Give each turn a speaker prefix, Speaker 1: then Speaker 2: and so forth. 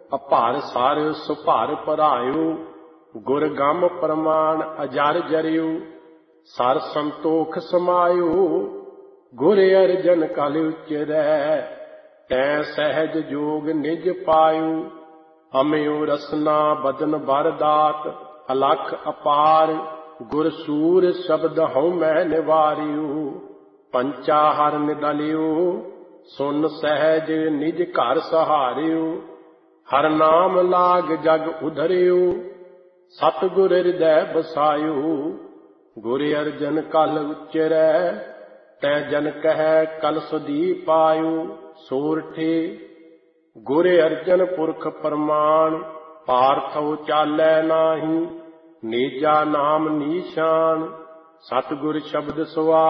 Speaker 1: ਅਭਾਰ ਸਾਰ ਸੁਭਾਰ ਭਰਾਇਓ। ਗੁਰ ਗਮ ਪ੍ਰਮਾਣ ਅਜਰ ਜਰਿਓ। ਸਰ ਸੰਤੋਖ ਸਮਾਇਓ। ਗੁਰ ਅਰਜਨ ਕਲ ਉਚਰੈ। ਤੈ ਸਹਿਜ ਜੋਗ ਨਿਜ ਪਾਇਓ। ਅਮਿਓ ਰਸਨਾ ਬਦਨ ਬਰ ਦਾਤ। ਅਲਖ ਅਪਾਰ ਗੁਰ ਸੂਰ ਸ਼ਬਦ ਹਉ ਮੈਂ ਨਿਵਾਰਿਓ। ਪੰਚਾ ਹਰ ਨਿਦਲਿਓ। ਸੁਨ ਸਹਿਜ ਨਿਜ ਘਰ ਸਹਾਰਿਓ। ਹਰ ਨਾਮ ਲਾਗ ਜਗ ਉਧਰਿਓ। ਸਤਿਗੁਰ ਹਿਰਦੈ ਬਸਾਇਓ। ਗੁਰ ਅਰਜਨ ਕਲ ਉਚਰੈ। ਤੈ ਜਨ ਕਹਿ ਕਲ ਸੁਧੀ ਪਾਇਓ। ਸੋਰਠੇ ਗੁਰ ਅਰਜਨ ਪੁਰਖ ਪ੍ਰਮਾਣ। ਪਾਰਥਉ ਚਾਲੈ ਨਾਹੀ। ਨੇਜਾ ਨਾਮ ਨੀਸ਼ਾਨ। ਸਤਿਗੁਰ ਸ਼ਬਦ ਸੁਆ